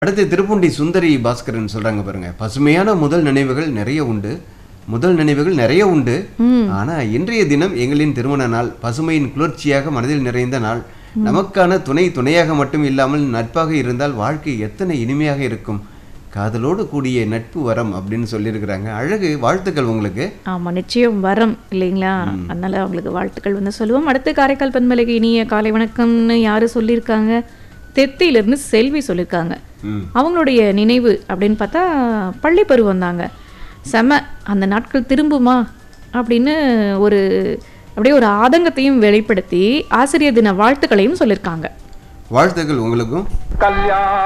அடுத்து திருப்புண்டி சுந்தரி பாஸ்கரன் சொல்றாங்க பாருங்க, பசுமையான முதல் நினைவுகள் நிறைய உண்டு. ஆனா இன்றைய தினம் எங்களின் திருமண நாள், பசுமையின் குளிர்ச்சியாக மனதில் நிறைந்த நாள். நமக்கான துணையாக மட்டும் இல்லாமல் நட்பாக இருந்தால் வாழ்க்கை எத்தனை இனிமையாக இருக்கும். காதலோடு கூடிய நட்பு வரம் அப்படின்னு சொல்லியிருக்கிறாங்க. அழகு, வாழ்த்துக்கள் உங்களுக்கு. ஆமா, நிச்சயம் வரம் இல்லைங்களா? அதனால அவங்களுக்கு வாழ்த்துக்கள் வந்து சொல்லுவோம். அடுத்து காரைக்கால் பண்பலைக்கு இனிய காலை வணக்கம்னு யாரு சொல்லியிருக்காங்க? தெத்தியிலிருந்து செல்வி சொல்லியிருக்காங்க. அவங்களுடைய நினைவு அப்படின்னு பார்த்தா பள்ளி பருவம் தாங்க. செம, அந்த நாட்கள் திரும்புமா அப்படின்னு அப்படியே ஒரு ஆதங்கத்தையும் வெளிப்படுத்தி ஆசிரியர் தின வாழ்த்துக்களையும் சொல்லியிருக்காங்க. வாழ்த்துக்கள் உங்களுக்கும்.